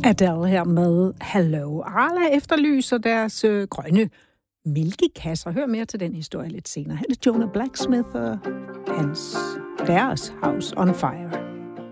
Adele her med Hello. Arla efterlyser deres grønne mælkekasser. Hør mere til den historie lidt senere. Her er det Jonah Blacksmith og deres House on Fire.